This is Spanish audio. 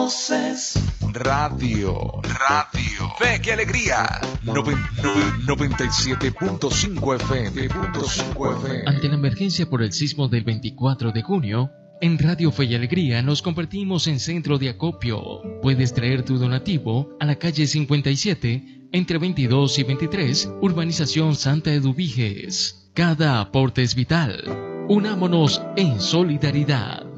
Radio, Fe y Alegría, 97.5 FM. Ante la emergencia por el sismo del 24 de junio, en Radio Fe y Alegría nos convertimos en centro de acopio. Puedes traer tu donativo a la calle 57, entre 22 y 23, Urbanización Santa Eduviges. Cada aporte es vital. Unámonos en solidaridad.